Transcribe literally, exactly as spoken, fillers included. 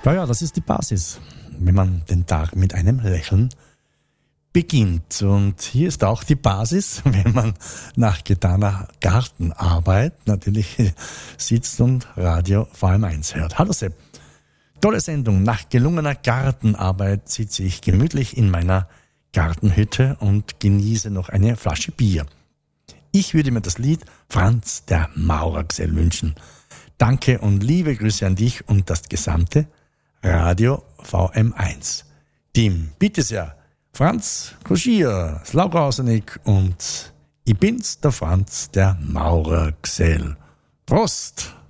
Ja, ja, das ist die Basis, wenn man den Tag mit einem Lächeln beginnt. Und hier ist auch die Basis, wenn man nach getaner Gartenarbeit natürlich sitzt und Radio V M eins hört. Hallo Sepp. Tolle Sendung. Nach gelungener Gartenarbeit sitze ich gemütlich in meiner Gartenhütte und genieße noch eine Flasche Bier. Ich würde mir das Lied Franz der Maurergesell wünschen. Danke und liebe Grüße an dich und das gesamte Radio V M eins. Team, bitte sehr. Franz Koschier, Slaughausenig und ich bin's, der Franz der Maurergesell. Prost!